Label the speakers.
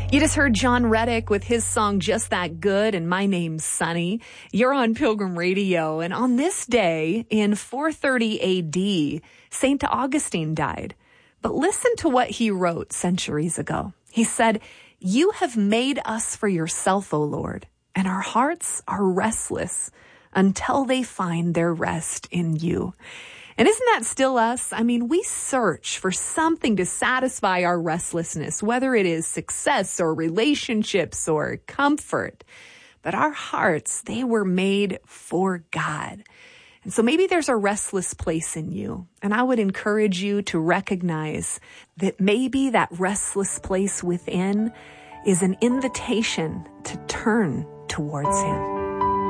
Speaker 1: You just heard John Reddick with his song Just That Good, and my name's Sunny. You're on Pilgrim Radio, and on this day in 430 AD, St. Augustine died. But listen to what he wrote centuries ago. He said, "You have made us for yourself, O Lord, and our hearts are restless until they find their rest in you." And isn't that still us? I mean, we search for something to satisfy our restlessness, whether it is success or relationships or comfort. But our hearts, they were made for God. And so maybe there's a restless place in you. And I would encourage you to recognize that maybe that restless place within is an invitation to turn towards Him.